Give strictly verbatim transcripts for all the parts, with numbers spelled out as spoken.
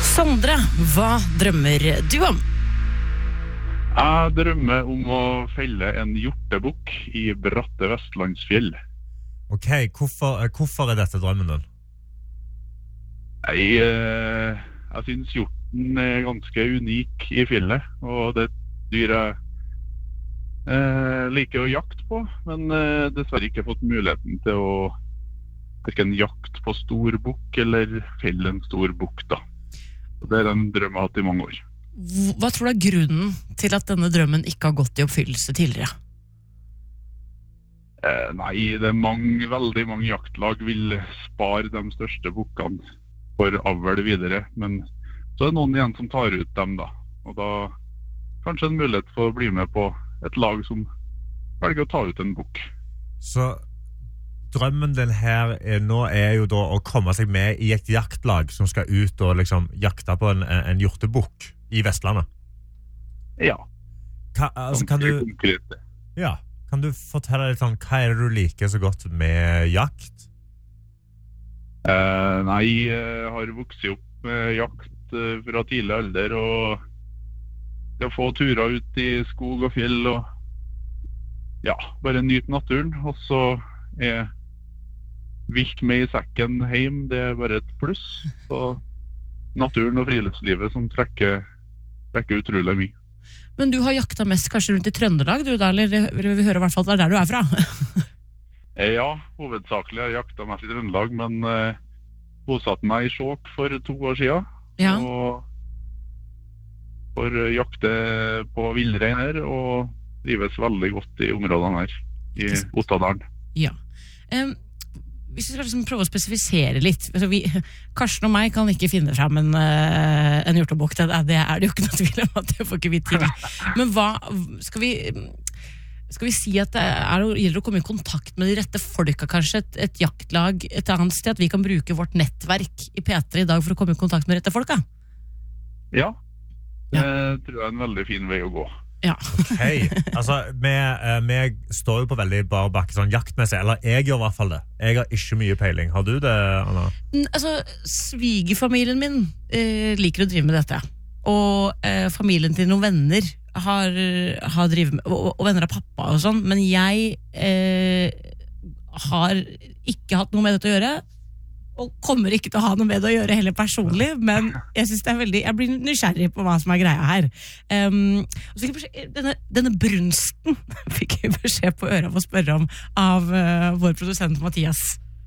Sondre, hva drømmer du om? Jeg drømmer om å felle en hjortebukk i bratte Vestlandsfjell. Ok, hvorfor, hvorfor er dette drømmen din? Jeg, eh, jeg synes hjorten er ganske unik i fjellet, og det er et dyr jeg eh, liker å jakte på, men eh, dessverre ikke fått muligheten til å hverken jakte på stor bukk eller felle en stor bukk da. Det er en drøm jeg har hatt i mange år. Hva tror du er grunnen til at denne drømmen ikke har gått i oppfyllelse tidligere? Eh, nei, det er mange, veldig mange jaktlag vil spare de største bukkene for avl videre, men så er det noen igjen som tar ut dem da, og da kanskje en mulighet for å bli med på et lag som velger å ta ut en bukk. Så drømmen din her er, nå er jo da å komme seg med i et jaktlag som skal ut og liksom jakte på en, en hjortebukk i Vestlandet? Ja. Ka, altså, kan, du, konkret. ja, kan du fortelle litt om hva er det du liker så godt med jakt? Eh, nei, jeg har vokst opp med jakt eh, fra tidlig alder, og å få turer ut i skog og fjell, og ja, bare nyte naturen, og så er vilt med i sekken hjem, det er bare et pluss. Så naturen og friluftslivet som trekker, trekker utrolig mye. Men du har jakta mest kanskje rundt i Trøndelag, du da, eller vil vi høre i hvert fall det er der du er fra? Ja, hovedsakelig har jeg jakta mest i Trøndelag, men eh, bosatte meg i Skjåk for to år siden. Ja. Og for jakte på villrein her, og drives veldig godt i områdene her, i Ottadalen. Ja. Um, hvis vi skal liksom prøve å spesifisere litt, altså vi, Karsten og meg kan ikke finne frem en, uh, en hjortebukk, det, det er det jo ikke noe tvil om at det får ikke vi til. Men hva, skal vi, skal vi si at det er, gjelder å komme i kontakt med de rette folka, kanskje et, et jaktlag et annet sted, at vi kan bruke vårt nettverk i P tre i dag for å komme i kontakt med de rette folka? Ja, det Ja. tror jeg er en veldig fin vei å gå. Ja. Hei, altså vi, vi står jo på veldig bar bakke sånn jaktmessig, eller jeg gjør i hvert fall det. Jeg har ikke mye peiling. Har du det, Anna? Altså, svigerfamilien min eh, liker å drive med dette. Og eh, familien til noen venner har, har drivet med, og, og venner av pappa og sånn, men jeg eh, har ikke hatt noe med dette å gjøre, og kommer ikke til å ha noe med det å gjøre heller personlig, men jeg synes det er veldig, jeg blir nysgjerrig på hva som er greia her. Um, og så fikk jeg beskjed, denne, denne brunsten fikk jeg beskjed på øret av å spørre om av uh, vår produsent Mathias.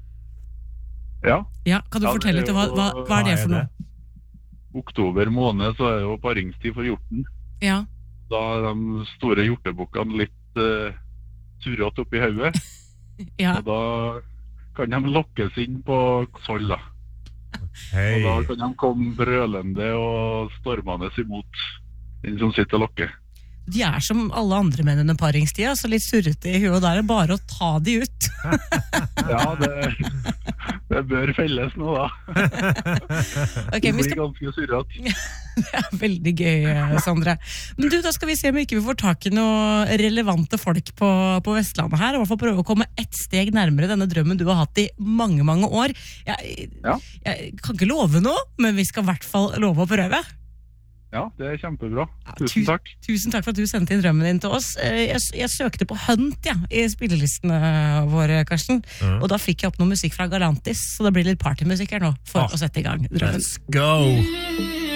Ja. Ja, kan du Ja, fortelle det er litt, hva, hva, hva er det for noe? Oktober måned så er det jo paringstid for hjorten. Ja. Da er de store hjortebukkene litt uh, surret opp i hodet, Ja. og da kan de lokkes inn på Kosoll da. Hei. Og da kan de komme brølende og stormende imot den som sitter og lokker. De er som alle andre menn under paringstida, så litt surrete i huet, og da er det bare å ta de ut. Ja, det, det bør felles nå da. Ok, Det vi blir skal... ganske surret. Det er veldig gøy, Sondre. Men du, da skal vi se om ikke vi får tak i noen relevante folk på, på Vestlandet her, og i hvert fall prøve å komme ett steg nærmere denne drømmen du har hatt i mange, mange år. Jeg, Ja. jeg kan ikke love noe, men vi skal i hvert fall love å prøve. Ja, det er kjempebra. Ja, Tusen tu- takk. Tusen takk for at du sendte inn drømmen din til oss. Eh, Jeg, jeg søkte på Hunt ja, i spillelistene våre, Karsten, Mhm. og da fikk jeg opp noe musikk fra Galantis, så det blir litt partymusikk her nå for Ah. å sette i gang drømmen. Let's go!